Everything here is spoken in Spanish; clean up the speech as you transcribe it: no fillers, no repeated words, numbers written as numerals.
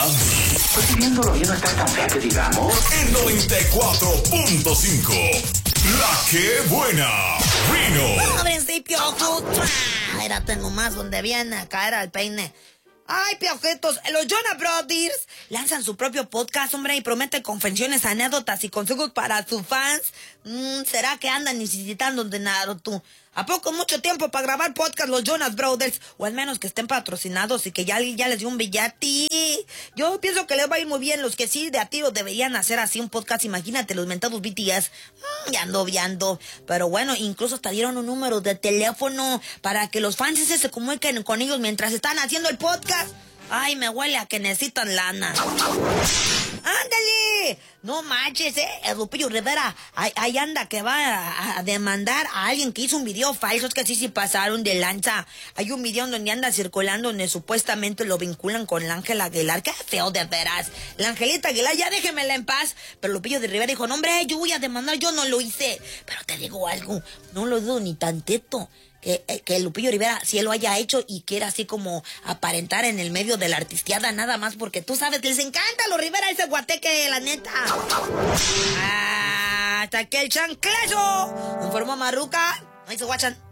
mami. Pues viéndolo bien no está tan fea que digamos. En 94.5. La que buena. Rino. Principio, mírate nomás donde viene a caer al peine. Ay, piojitos, los Jonas Brothers lanzan su propio podcast, hombre, y prometen confesiones, anécdotas y consejos para sus fans. ¿Será que andan necesitando dinero, tú? ¿A poco mucho tiempo para grabar podcast los Jonas Brothers? O al menos que estén patrocinados y que ya les dio un billete. Yo pienso que les va a ir muy bien. Los que sí de a tiro deberían hacer así un podcast. Imagínate los mentados BTS. Ya ando. Pero bueno, incluso hasta dieron un número de teléfono para que los fans se comuniquen con ellos mientras están haciendo el podcast. Ay, me huele a que necesitan lana. ¡Ándale! No manches, el Lupillo Rivera ahí anda que va a demandar a alguien que hizo un video falso. Es que sí pasaron de lanza. Hay un video donde anda circulando donde supuestamente lo vinculan con la Ángela Aguilar. ¡Qué feo de veras! La Angelita Aguilar, ya déjemela en paz. Pero Lupillo de Rivera dijo, no hombre, yo voy a demandar, yo no lo hice. Pero te digo algo, no lo dudo ni tantito. Que Lupillo Rivera, si él lo haya hecho y quiera así como aparentar en el medio de la artisteada, nada más porque tú sabes, les encanta a los Rivera ese guateque, la neta. Hasta que el chanclazo informó Marruca. Ahí se guachan.